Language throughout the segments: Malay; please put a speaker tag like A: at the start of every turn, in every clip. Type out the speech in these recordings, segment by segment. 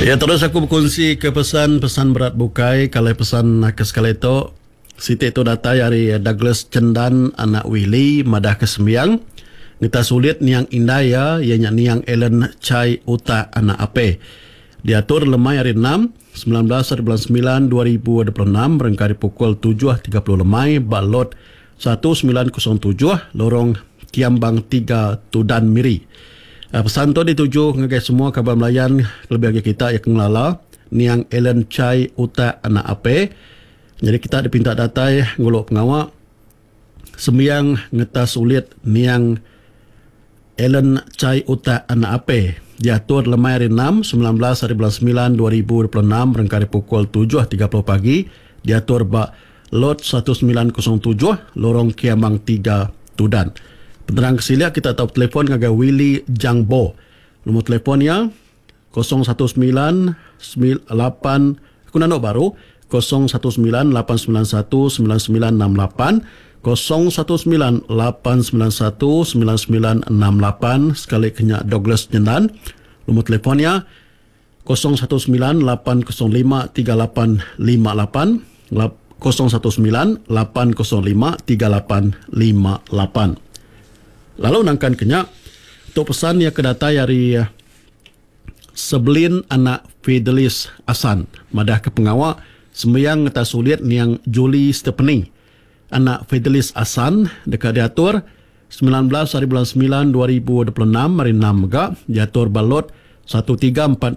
A: Ya, terus aku berkongsi ke pesan berat bukai. Kalau pesan ke sekali itu, Siti itu data dari Douglas Cendan anak Willy madah kesembiang. Nita sulit niang indah ya, ianya niang Ellen Chai Uta anak Ape. Diatur lemai hari 6, 19 hari bulan 9 2026 berengkari pukul 7.30 lemai balot 1907 lorong Kiambang 3 Tudan Miri. Pesan tu dituju ngagai semua kabar Melayan lebih bagi kita yang kengelala niang Ellen Chai Uta anak Ape. Jadi kita dipinta datai nguluk pengawak sembiang ngetas sulit niang Ellen Chai Uta anak Ape. Diatur lemai hari 6, 19 hari bulan 9 2026 berengkari pukul 7.30 pagi. Diatur bak lot 1907 lorong Kiambang 3 Tudan. Penerang kesiliak kita tahu telefon ngagai Willy Jangbo. Nombor telefonnya 01998 aku nak baru 0198919968 0198919968 sekali kenyak Douglas Jendan. Nombor telefonnya 0198053858 0198053858. Lalu nangkan kenyak untuk pesan yang kedata dari Sebelin anak Fidelis Asan madah ke pengawak sembiang ngeta sulit niang Julie Stephanie anak Fidelis Asan dekat diatur 19 hari bulan 9 2026 hari 6 mega diatur balot 1344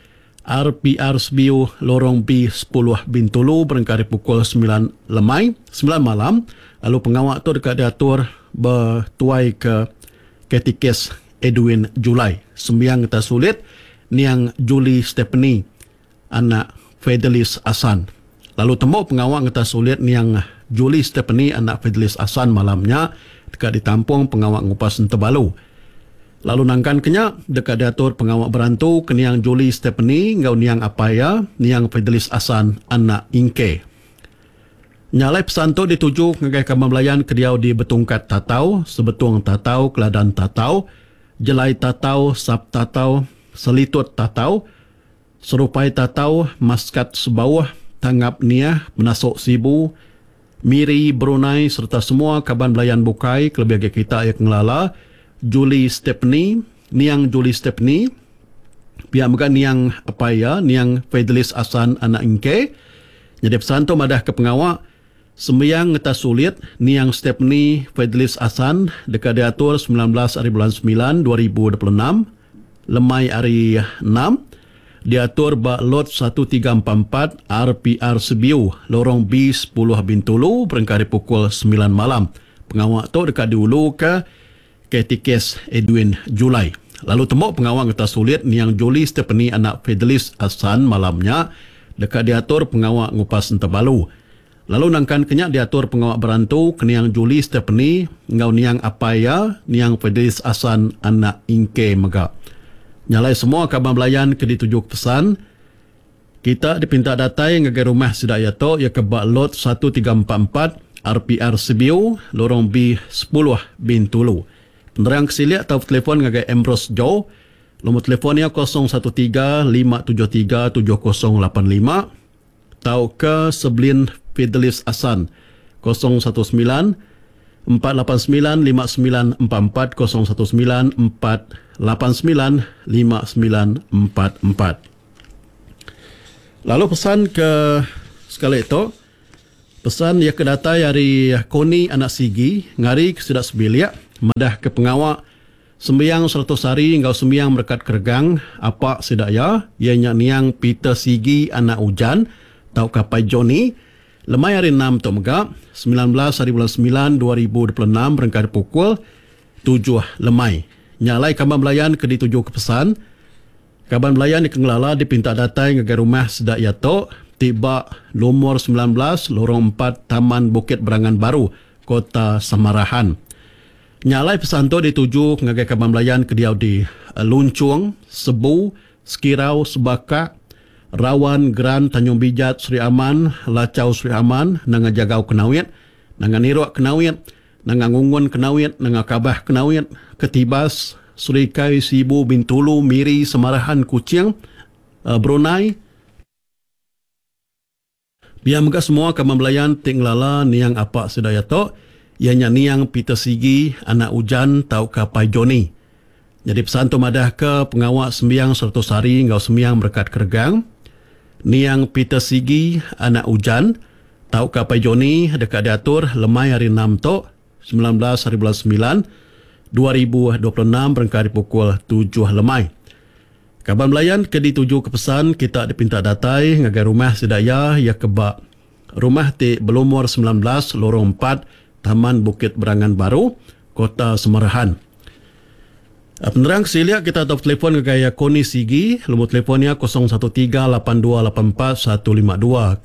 A: RPR SBU lorong B10 Bintulu berengkari pukul 9 malam. Lalu pengawak tu dekat diatur bertuai ke Ketikes Edwin Julai sembiang kita sulit niang Julie Stephanie anak Fidelis Asan. Lalu tembok pengawak kita sulit niang Julie Stephanie anak Fidelis Asan malamnya dekat ditampung pengawak ngupas Tebalu. Lalu nangkan kenya dekat diatur pengawak berantu ke niang Julie Stephanie ngau niang Apaya niang Fidelis Asan anak Ingke. Nyalai pesan tu dituju ngagai kabar Melayan kediau di Betungkat Tatau, Sebetung Tatau, Keladan Tatau, Jelai Tatau, Sap Tatau, Selitut Tatau, Serupai Tatau, Maskat Sebawah, Tangap Niah, Menasuk Sibu, Miri, Brunei serta semua kabar Melayan bukai kelebih kita yang ngelala, Julie Stephanie, niang Julie Stephanie, pihak megan niang Apaya, niang Fidelis Asan anak Ingke. Jadi pesan tu madah ke pengawak sembiang ngeta sulit niang Stephanie Fidelis Asan dekat diatur 19 hari bulan 9 2026 lemai hari 6 diatur bak lot 1344 RPR Sebiu lorong B10 Bintulu berengkari pukul 9 malam. Pengawak tu dekat diulu ke Ketikes Edwin Julai. Lalu tembok pengawak ngeta sulit niang Julie Stephanie anak Fidelis Asan malamnya dekat diatur pengawak ngupas Tebalu. Lalu nangkan kenyak diatur pengawak berantu ke niang Julie Stephanie ngau niang Apaya niang Fidelis Asan anak Ingke mega. Nyalai semua kabar Melayan ke dituju pesan. Kita dipinta datai ngagai rumah sedaya to ya ke bak lot 1344 RPR Sebiu lorong B10 Bintulu. Penerang kesiliak tahu telefon ngagai Ambrose Joe. Nombor telefonnya 0135737085 tahu ke Sebelin Fidelis Asan 019-489-5944 019-489-5944. Lalu pesan ke sekali itu pesan yang kedata dari Koni anak Sigi ngari kesudah sebilia madah ke pengawak sembiang 100 hari engkau sembiang berkat kergang apa sedaya ianya niang Peter Sigi anak Ujan tau kapai Johnny lemai hari 6 tu mega 19 hari bulan 9 2026 berengkari pukul 7 lemai. Nyalai kabar Melayan ke dituju ke pesan kabar Melayan di Kengelala dipinta datai ngagai rumah sedak yato tiba nomor 19 lorong 4 Taman Bukit Berangan Baru Kota Samarahan. Nyalai pesan tu dituju ngagai kabar Melayan ke diau di Luncung, Sebu, Sekirau, Sebaka, Rawan, Gran, Tanjung Bijat, Sri Aman, Lacau, Sri Aman, Nanga Jagau Kenawit, Nanga Nirok Kenawit, Nanga Ngungun Kenawit, Nanga Kabah Kenawit, Ketibas, Surikai, Sibu, Bintulu, Miri, Semarahan, Kucing, Brunei. Biar mereka semua kemembelayan tinglala niang apa sedaya to. Ianya niang Peter Sigi, anak ujan tau kapai Joni. Jadi pesan tu madah ke pengawak sembiang 100 hari ngau sembiang berkat kergang. Niang Peter Sigi, anak ujan tau kapai Joni dekat diatur lemai hari 6 to 19 hari bulan 9 2026 berengkari pukul 7 lemai. Kabar melayan ke dituju ke pesan kita dipinta datai ngagai rumah sedaya ya kebak rumah ti Belumur 19 lorong 4 Taman Bukit Berangan Baru Kota Semerahan. Penerang siliak kita atau telefon ngagai Koni Sigi, nombor telefonnya 0138284152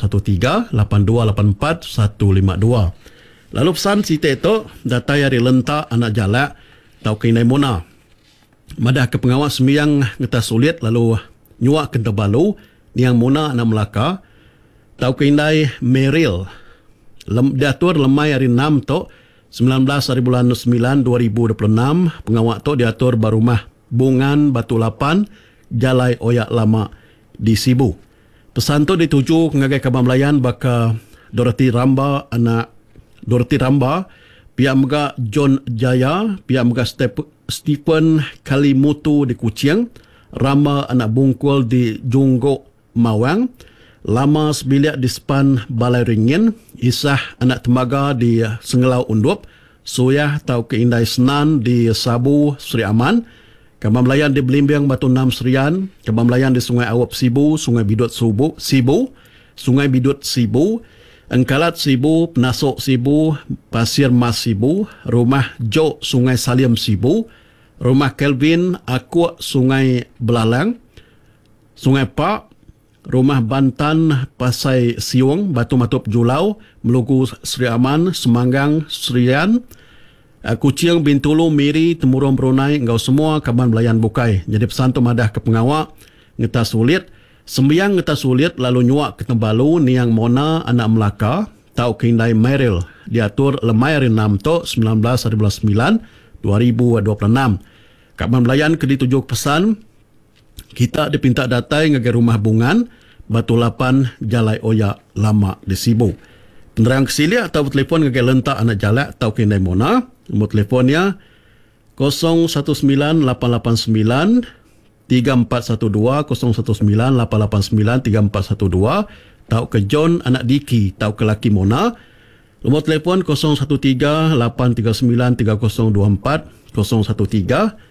A: 0138284152. Lalu pesan site itu datai hari lentak anak jalak tau kinai mona. Madah ke pengawal sembiang ngeta sulit lalu nyuak kenta balu niang mona anak Melaka tau keindai Meril diatur lemai hari 6 to 19 hari bulan 9 2026 pengawal to diatur barumah Bungan Batu Lapan Jalai Oyak Lama di Sibu. Pesan tu dituju ngagai Kabar Melayan baka Dorothy Ramba anak Dorothy Ramba pihak mega John Jaya pihak mega Stephen Kalimutu di Kuching, Rama anak Bungkul di Junggok Mawang, Lama Sebiliak di Sepan Balai Ringin, Isah anak Temaga di Sengelau Undup, Suyah tau Keindai Senan di Sabu Sri Aman, Kabar Melayan di Belimbing Batu Enam Serian, Kabar Melayan di Sungai Awap Sibu, Sungai Bidut Sibu, Sungai Bidut Sibu, Engkalat Sibu, Penasok Sibu, Pasir Mas Sibu, Rumah Jo Sungai Salim Sibu, Rumah Kelvin Akuk Sungai Belalang, Sungai Pak, Rumah Bantan Pasai Siung, Batu Matup Julau, Melugu Sri Aman, Semanggang Serian, Kucing Bintulu Miri, Temurung Brunei, engkau semua Kabar Melayan Bukai. Jadi pesan tu madah ke pengawak, ngeta sulit, sembiang ngeta sulit lalu nyuak ke Tembalu, niang Mona anak Melaka, tau keindai Meril, diatur lemai hari 6 to 19 hari bulan 9 2026. Kabar Melayan ke dituju pesan kita dipinta datai ngagai rumah Bungan Batu Lapan Jalai Oyak Lama di Sibu. Penerang kesilia atau telefon ngagai lentak anak jalak tau kendai Mona. Nombor telefonnya 019889 3412 019889 3412 tau ke John anak Diki tau ke laki Mona. Nombor telefon 0138393024 013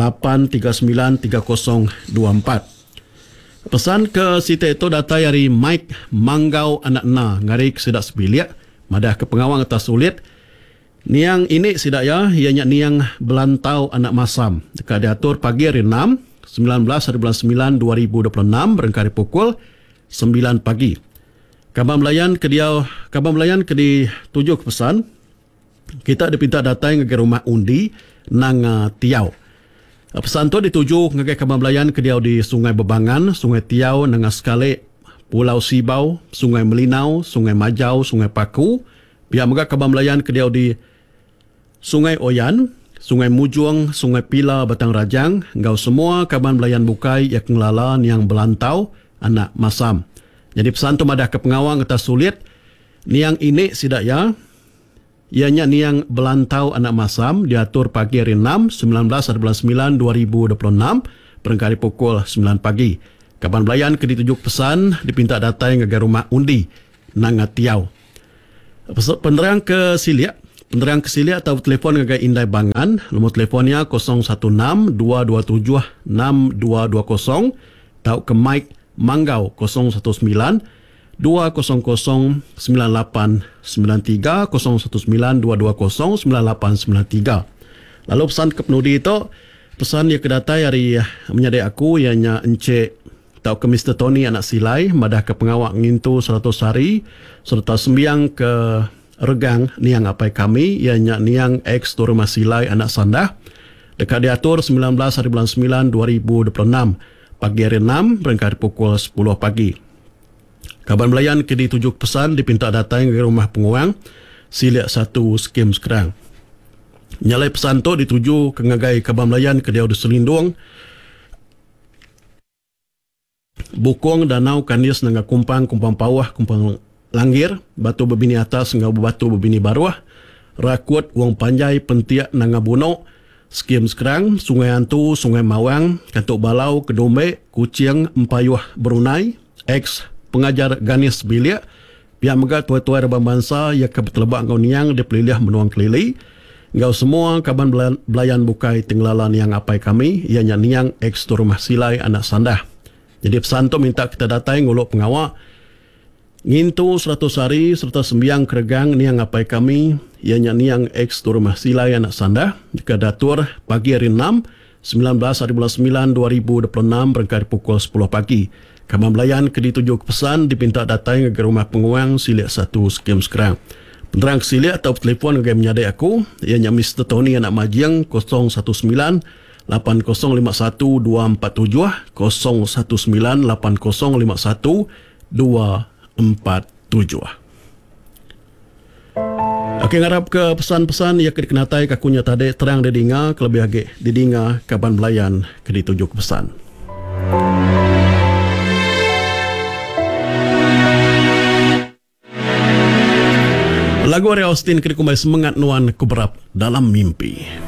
A: 8393024. Pesan ke site itu datai dari Mike Manggau anak Na ngarik sidak sebiliak madah ke pengawang atas sulit niang ini sidak ya ianya niang Belantau anak Masam dekat diatur pagi hari 6 19 hari bulan 9 2026 berengkari pukul 9 pagi. Kabar Melayan ke dituju ke pesan kita dipinta datai ngagai rumah undi nang Tiau. Pesan tu dituju ngagai Kabar Melayan ke diau di Sungai Bebangan, Sungai Tiau, Nanga Sekalik, Pulau Sibau, Sungai Melinau, Sungai Majau, Sungai Paku. Pihak mereka Kabar Melayan ke diau di Sungai Oyan, Sungai Mujung, Sungai Pila, Batang Rajang. Engkau semua Kabar Melayan Bukai yang kelala yang Belantau, anak Masam. Jadi pesan tu madah ke pengawang atas sulit. Niang ini sidak ya. Ianya niang Belantau anak Masam diatur pagi hari 6 19 hari bulan 9 2026 berengkari pukul 9 pagi. Kabar Melayan ke ditujuk pesan dipinta datai ngagai rumah undi nang Tiau. Penerang ke siliak atau telefon ngagai Indai Bangan, nombor telefonnya 0162276220 tau ke Mike Manggau 019 2009893 019 2209893. Lalu pesan ke penudi itu pesan yang kedatai hari menyadai aku ianya Encik tau ke Mr. Tony anak Silai madah ke pengawak ngintu 100 hari serta sembiang ke regang niang apai kami ianya niang ex Rumah Silai anak Sandah dekat diatur 19 hari bulan 9 2026 pagi hari 6 berengkari pukul 10 pagi. Kabar Melayan ke ditujuk pesan dipinta datang ke rumah penguang siliak 1 skim sekarang. Nyalai pesan tu dituju ke ngagai Kabar Melayan ke diau di Selindung bukong danau kanis nanga kumpang pawah kumpang langir batu berbini atas ngau batu berbini baruah rakut wong panjai pentiak nanga buno skim sekerang sungai Antu sungai Mawang Katuk Balau Kedombe Kucing Empayuh Brunei ex pengajar Ganis Bilia pihak mega tuai-tuai Rabang Bangsa ia kebetelebak ngau niang dipelilih menuang kelili ngau semua kaban belayan bukai tinglalan yang apai kami ianya niang ex tu rumah silai anak sandah. Jadi pesan tu minta kita datai nguluk pengawak ngintu 100 hari serta sembiang keregang niang apai kami ianya niang ex tu rumah silai anak sandah jika datur pagi hari 6 19 hari bulan 9 2026 berangkat pukul 10 pagi. Kaban belayan ke dituju pesan dipinta datai ke rumah penguang silik 1 skim sekarang. Penerang silik atau telefon ke menyadai aku ianya Mr. Tony anak Majiang 019 8051 247 019 8051 247. Okey, ngarap ke pesan-pesan ia kenatai kakunya tadi terang didinga kelebih age didinga kaban belayan ke dituju ke pesan. Lagu Ray Austin kini kembali semangat nuan kuberap dalam mimpi.